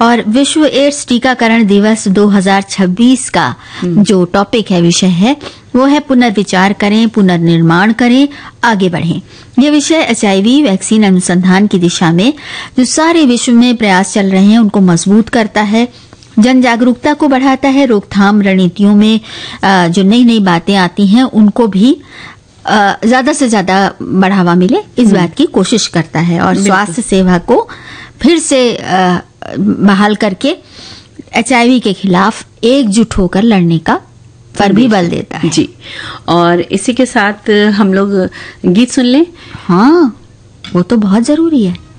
और विश्व एड्स टीकाकरण दिवस 2026 का जो टॉपिक है, विषय है, वो है पुनर्विचार करें, पुनर्निर्माण करें, आगे बढ़ें। ये विषय HIV वैक्सीन अनुसंधान की दिशा में जो सारे विश्व में प्रयास चल रहे हैं उनको मजबूत करता है, जन जागरूकता को बढ़ाता है, रोकथाम रणनीतियों में जो नई नई बातें आती हैं उनको भी ज्यादा से ज्यादा बढ़ावा मिले, इस बात की कोशिश करता है और स्वास्थ्य सेवा को फिर से बहाल करके HIV के खिलाफ एकजुट होकर लड़ने का पर भी बल देता है। जी, और इसी के साथ हम लोग गीत सुन लें। हाँ, वो तो बहुत जरूरी है।